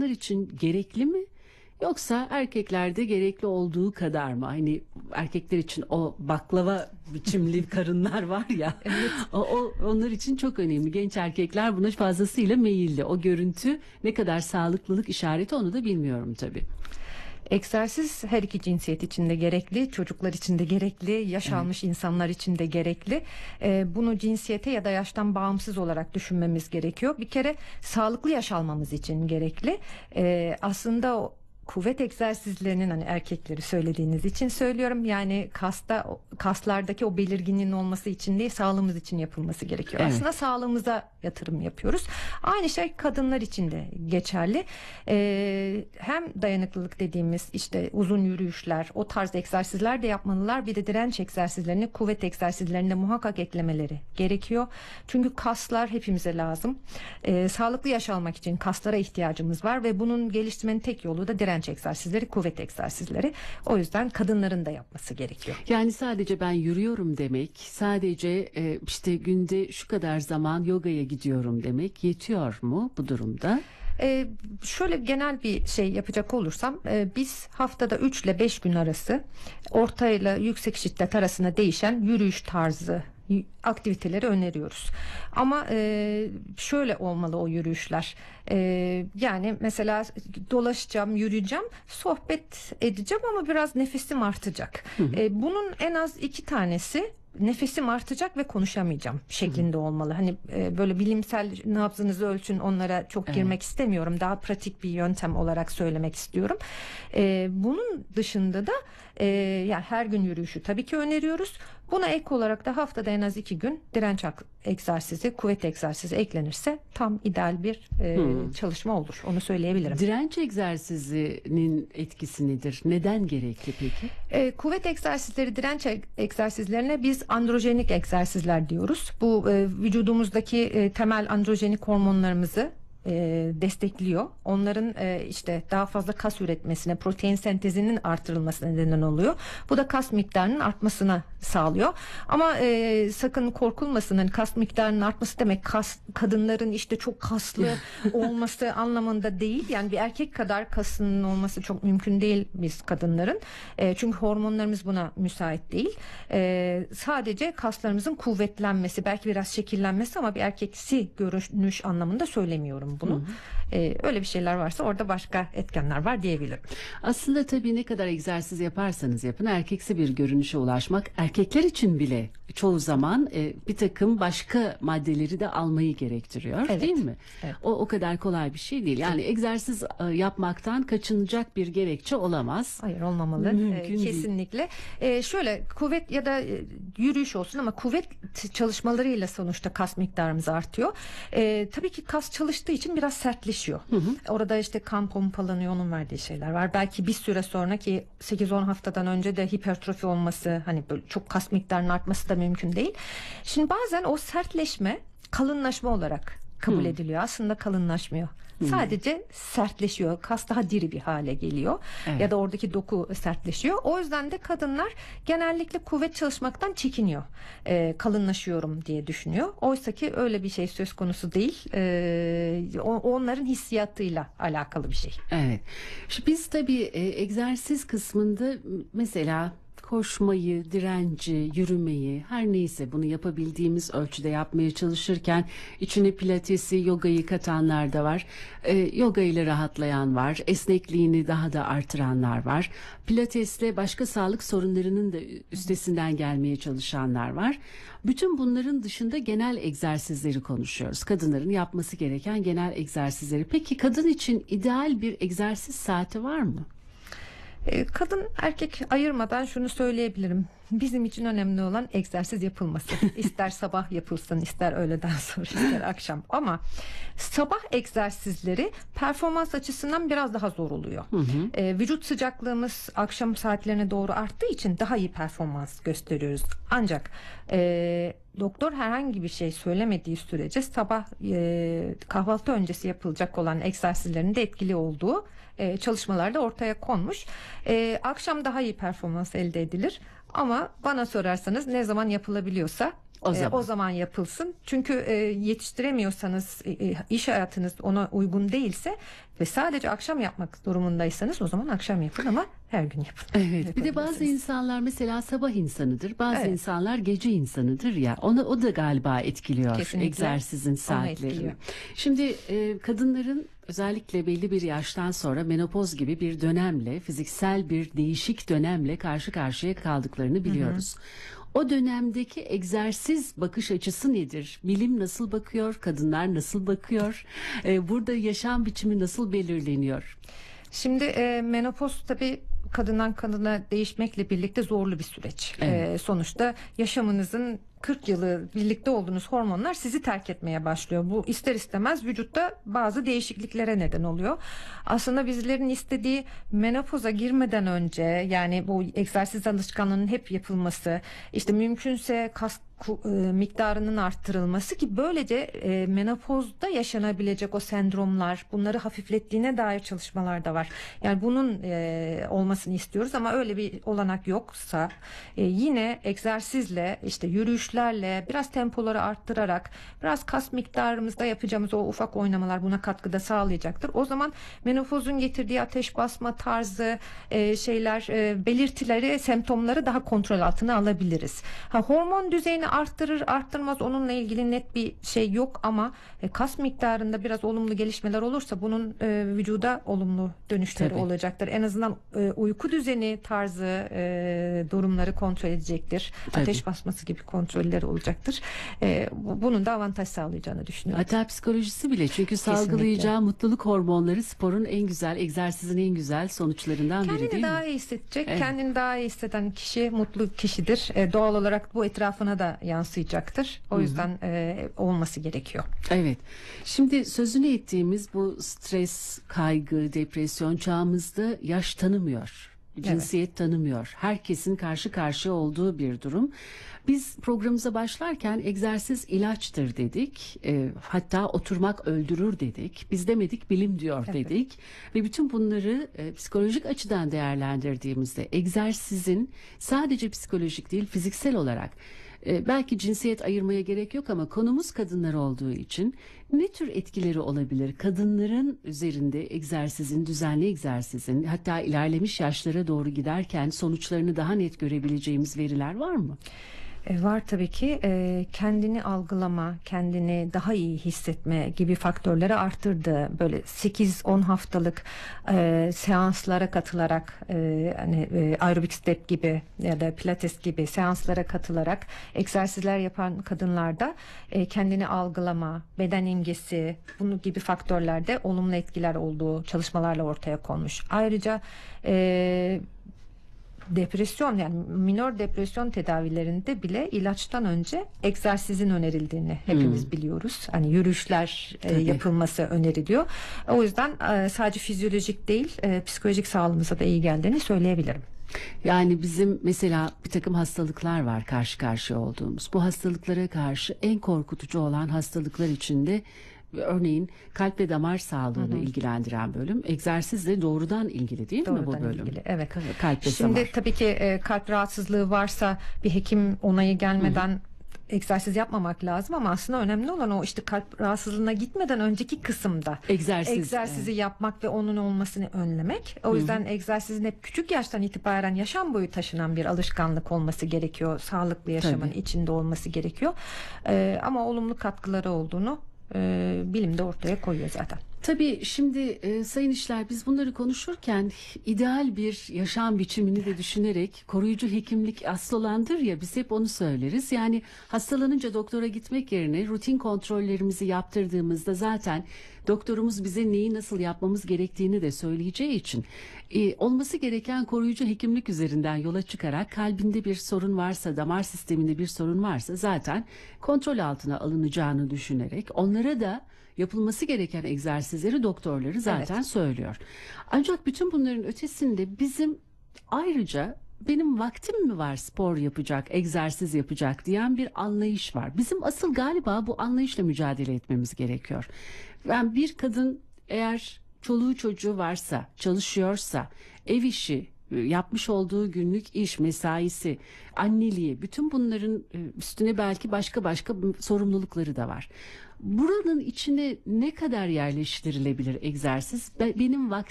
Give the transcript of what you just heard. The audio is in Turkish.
kadınlar için gerekli mi? Yoksa erkeklerde gerekli olduğu kadar mı? Hani erkekler için o baklava biçimli karınlar var ya. Evet. Onlar için çok önemli. Genç erkekler buna fazlasıyla meyilli. O görüntü ne kadar sağlıklılık işareti onu da bilmiyorum tabii. Egzersiz her iki cinsiyet için de gerekli, çocuklar için de gerekli, yaş almış insanlar için de gerekli. Bunu cinsiyete ya da yaştan bağımsız olarak düşünmemiz gerekiyor. Bir kere sağlıklı yaş almamız için gerekli. Aslında o kuvvet egzersizlerinin, hani erkekleri söylediğiniz için söylüyorum, yani kaslardaki o belirginliğin olması için değil, sağlığımız için yapılması gerekiyor. Evet. Aslında sağlığımıza yatırım yapıyoruz. Aynı şey kadınlar için de geçerli. Hem dayanıklılık dediğimiz işte uzun yürüyüşler, o tarz egzersizler de yapmalılar. Bir de direnç egzersizlerini, kuvvet egzersizlerine muhakkak eklemeleri gerekiyor. Çünkü kaslar hepimize lazım. Sağlıklı yaş almak için kaslara ihtiyacımız var ve bunun geliştirmenin tek yolu da direnç egzersizleri, kuvvet egzersizleri. O yüzden kadınların da yapması gerekiyor. Yani sadece ben yürüyorum demek, sadece işte günde şu kadar zaman yogaya gidiyorum demek yetiyor mu bu durumda? Şöyle genel bir şey yapacak olursam, biz haftada 3 ile 5 gün arası orta ile yüksek şiddet arasında değişen yürüyüş tarzı aktiviteleri öneriyoruz. Ama şöyle olmalı o yürüyüşler. Yani mesela dolaşacağım, yürüyeceğim, sohbet edeceğim ama biraz nefesim artacak. Bunun en az 2 tanesi nefesim artacak ve konuşamayacağım şeklinde olmalı. Hani böyle bilimsel nabzınızı ölçün, onlara çok girmek istemiyorum. Daha pratik bir yöntem olarak söylemek istiyorum. Bunun dışında da yani her gün yürüyüşü tabii ki öneriyoruz. Buna ek olarak da haftada en az 2 gün direnç egzersizi, kuvvet egzersizi eklenirse tam ideal bir çalışma olur. Onu söyleyebilirim. Direnç egzersizinin etkisi nedir? Neden gerekli peki? Kuvvet egzersizleri, direnç egzersizlerine biz androjenik egzersizler diyoruz. Bu vücudumuzdaki temel androjenik hormonlarımızı destekliyor. Onların işte daha fazla kas üretmesine, protein sentezinin artırılmasına neden oluyor. Bu da kas miktarının artmasına sağlıyor. Ama sakın korkulmasın. Hani kas miktarının artması demek kadınların işte çok kaslı olması anlamında değil. Yani bir erkek kadar kasının olması çok mümkün değil biz kadınların. Çünkü hormonlarımız buna müsait değil. Sadece kaslarımızın kuvvetlenmesi, belki biraz şekillenmesi, ama bir erkeksi görünüş anlamında söylemiyorum bunu. Öyle bir şeyler varsa orada başka etkenler var diyebilirim. Aslında tabii ne kadar egzersiz yaparsanız yapın, erkeksi bir görünüşe ulaşmak erkekler için bile çoğu zaman bir takım başka maddeleri de almayı gerektiriyor, Evet. değil mi? Evet. O kadar kolay bir şey değil. Yani egzersiz yapmaktan kaçınacak bir gerekçe olamaz. Hayır, olmamalı. Mümkün değil. Kesinlikle. Şöyle kuvvet ya da yürüyüş olsun, ama kuvvet çalışmalarıyla sonuçta kas miktarımız artıyor. Tabii ki kas çalıştığı için biraz sertleşiyor. Orada işte kan pompalanıyor, onun verdiği şeyler var. Belki bir süre sonra, ki 8-10 haftadan önce de hipertrofi olması, hani böyle çok kas miktarının artması da mümkün değil. Şimdi bazen o sertleşme kalınlaşma olarak kabul ediliyor. Aslında kalınlaşmıyor. Sadece sertleşiyor. Kas daha diri bir hale geliyor. Evet. Ya da oradaki doku sertleşiyor. O yüzden de kadınlar genellikle kuvvet çalışmaktan çekiniyor. Kalınlaşıyorum diye düşünüyor. Oysa ki öyle bir şey söz konusu değil. Onların hissiyatıyla alakalı bir şey. Evet. Şimdi biz tabii egzersiz kısmında mesela koşmayı, direnci, yürümeyi, her neyse bunu yapabildiğimiz ölçüde yapmaya çalışırken içine pilatesi, yogayı katanlar da var. Yoga ile rahatlayan var. Esnekliğini daha da artıranlar var. Pilatesle başka sağlık sorunlarının da üstesinden gelmeye çalışanlar var. Bütün bunların dışında genel egzersizleri konuşuyoruz. Kadınların yapması gereken genel egzersizleri. Peki kadın için ideal bir egzersiz saati var mı? Kadın erkek ayırmadan şunu söyleyebilirim. Bizim için önemli olan egzersiz yapılması. İster sabah yapılsın, ister öğleden sonra, ister akşam. Ama sabah egzersizleri performans açısından biraz daha zor oluyor. Vücut sıcaklığımız akşam saatlerine doğru arttığı için daha iyi performans gösteriyoruz. Ancak doktor herhangi bir şey söylemediği sürece sabah kahvaltı öncesi yapılacak olan egzersizlerin de etkili olduğu çalışmalarda ortaya konmuş. Akşam daha iyi performans elde edilir. Ama bana sorarsanız ne zaman yapılabiliyorsa o zaman yapılsın. Çünkü yetiştiremiyorsanız, iş hayatınız ona uygun değilse ve sadece akşam yapmak durumundaysanız o zaman akşam yapın ama her gün yapın. Evet. Bir de bazı insanlar mesela sabah insanıdır. Bazı Evet. insanlar gece insanıdır ya. O da galiba etkiliyor Kesinlikle egzersizin saatlerini. etkiliyor. Şimdi kadınların özellikle belli bir yaştan sonra menopoz gibi bir dönemle, fiziksel bir değişik dönemle karşı karşıya kaldıklarını biliyoruz. O dönemdeki egzersiz bakış açısı nedir? Bilim nasıl bakıyor? Kadınlar nasıl bakıyor? Burada yaşam biçimi nasıl belirleniyor? Şimdi menopoz tabii kadından kadına değişmekle birlikte zorlu bir süreç. Evet. Sonuçta yaşamınızın 40 yılı birlikte olduğunuz hormonlar sizi terk etmeye başlıyor. Bu ister istemez vücutta bazı değişikliklere neden oluyor. Aslında bizlerin istediği menopoza girmeden önce, yani bu egzersiz alışkanlığının hep yapılması, işte mümkünse kas miktarının arttırılması ki böylece menopozda yaşanabilecek o sendromlar, bunları hafiflettiğine dair çalışmalar da var. Yani bunun olmasını istiyoruz ama öyle bir olanak yoksa yine egzersizle, işte yürüyüşlerle, biraz tempoları arttırarak, biraz kas miktarımızda yapacağımız o ufak oynamalar buna katkıda sağlayacaktır. O zaman menopozun getirdiği ateş basma tarzı belirtileri, semptomları daha kontrol altına alabiliriz. Hormon düzeyini arttırır arttırmaz onunla ilgili net bir şey yok ama kas miktarında biraz olumlu gelişmeler olursa bunun vücuda olumlu dönüşleri Tabii. olacaktır. En azından uyku düzeni tarzı durumları kontrol edecektir. Tabii. Ateş basması gibi kontrolleri olacaktır. Bunun da avantaj sağlayacağını düşünüyorum. Hatta psikolojisi bile, çünkü salgılayacağı mutluluk hormonları sporun en güzel, egzersizin en güzel sonuçlarından biri değil Kendini mi? daha iyi hissedecek. Evet. Kendini daha iyi hisseden kişi mutlu kişidir. Doğal olarak bu etrafına da yansıyacaktır. O yüzden olması gerekiyor. Evet. Şimdi sözünü ettiğimiz bu stres, kaygı, depresyon çağımızda yaş tanımıyor. Cinsiyet tanımıyor. Herkesin karşı karşıya olduğu bir durum. Biz programımıza başlarken egzersiz ilaçtır dedik. Hatta oturmak öldürür dedik. Biz demedik, bilim diyor dedik. Ve bütün bunları psikolojik açıdan değerlendirdiğimizde egzersizin sadece psikolojik değil, fiziksel olarak, belki cinsiyet ayırmaya gerek yok ama konumuz kadınlar olduğu için ne tür etkileri olabilir? Kadınların üzerinde egzersizin, düzenli egzersizin, hatta ilerlemiş yaşlara doğru giderken sonuçlarını daha net görebileceğimiz veriler var mı? Var tabii ki. Kendini algılama, kendini daha iyi hissetme gibi faktörleri arttırdı. Böyle 8-10 haftalık seanslara katılarak, aerobik step gibi ya da pilates gibi seanslara katılarak egzersizler yapan kadınlarda kendini algılama, beden imgesi, bunu gibi faktörlerde olumlu etkiler olduğu çalışmalarla ortaya konmuş. Ayrıca depresyon, yani minor depresyon tedavilerinde bile ilaçtan önce egzersizin önerildiğini hepimiz biliyoruz. Hani yürüyüşler yapılması öneriliyor. O yüzden sadece fizyolojik değil, psikolojik sağlığımıza da iyi geldiğini söyleyebilirim. Yani bizim mesela bir takım hastalıklar var karşı karşıya olduğumuz. Bu hastalıklara karşı en korkutucu olan hastalıklar içinde örneğin kalp ve damar sağlığını ilgilendiren bölüm egzersizle doğrudan ilgili değil mi bu bölüm? Ilgili, evet. Kalp ve Şimdi damar. tabii ki kalp rahatsızlığı varsa bir hekim onayı gelmeden egzersiz yapmamak lazım ama aslında önemli olan o işte kalp rahatsızlığına gitmeden önceki kısımda egzersizi yapmak ve onun olmasını önlemek. O yüzden egzersizin hep küçük yaştan itibaren yaşam boyu taşınan bir alışkanlık olması gerekiyor. Sağlıklı yaşamın içinde olması gerekiyor. Ama olumlu katkıları olduğunu bilim de ortaya koyuyor zaten. Tabii şimdi Sayın İşler, biz bunları konuşurken ideal bir yaşam biçimini de düşünerek, koruyucu hekimlik asıl olandır ya, biz hep onu söyleriz. Yani hastalanınca doktora gitmek yerine rutin kontrollerimizi yaptırdığımızda zaten doktorumuz bize neyi nasıl yapmamız gerektiğini de söyleyeceği için olması gereken koruyucu hekimlik üzerinden yola çıkarak kalbinde bir sorun varsa, damar sisteminde bir sorun varsa zaten kontrol altına alınacağını düşünerek onlara da yapılması gereken egzersizleri doktorları zaten söylüyor. Ancak bütün bunların ötesinde bizim ayrıca benim vaktim mi var spor yapacak, egzersiz yapacak diyen bir anlayış var. Bizim asıl galiba bu anlayışla mücadele etmemiz gerekiyor. Yani bir kadın eğer çoluğu çocuğu varsa, çalışıyorsa, ev işi, yapmış olduğu günlük iş, mesaisi, anneliği, bütün bunların üstüne belki başka sorumlulukları da var. Buranın içine ne kadar yerleştirilebilir egzersiz? Benim